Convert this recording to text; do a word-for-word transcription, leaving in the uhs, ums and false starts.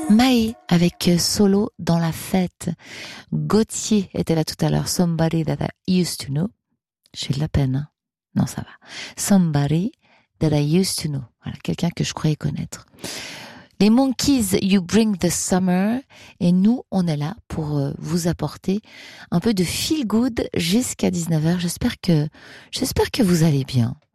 Maë avec Solo dans la fête. Gauthier était là tout à l'heure. Somebody that I used to know. J'ai de la peine, hein. Non, ça va. Somebody that I used to know. Voilà, quelqu'un que je croyais connaître. Les Monkeys, You Bring the Summer. Et nous, on est là pour euh, vous apporter un peu de feel good jusqu'à dix-neuf heures. J'espère que, j'espère que vous allez bien.